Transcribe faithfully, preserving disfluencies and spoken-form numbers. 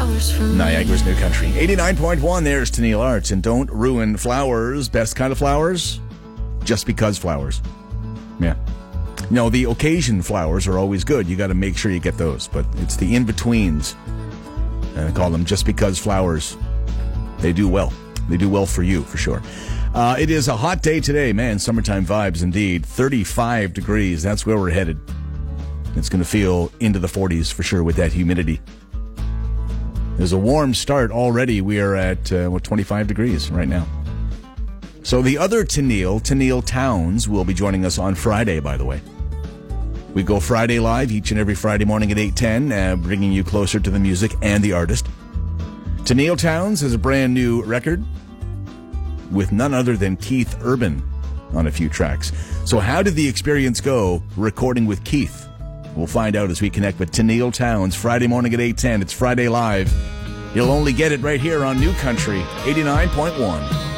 Niagara's New Country. eighty-nine point one, there's Tennille Arts. And don't ruin flowers. Best kind of flowers? Just because flowers. Yeah. No, the occasion flowers are always good. You got to make sure you get those. But it's the in-betweens. And I call them just because flowers. They do well. They do well for you, for sure. Uh, it is a hot day today. Man, summertime vibes indeed. thirty-five degrees. That's where we're headed. It's going to feel into the forties for sure with that humidity. There's a warm start already. We are at, uh, what, twenty-five degrees right now. So the other Tennille, Tennille Towns, will be joining us on Friday, by the way. We go Friday live each and every Friday morning at eight ten, uh, bringing you closer to the music and the artist. Tennille Towns has a brand new record with none other than Keith Urban on a few tracks. So how did the experience go recording with Keith? We'll find out as we connect with Tennille Towns Friday morning at eight ten. It's Friday Live. You'll only get it right here on New Country eighty-nine point one.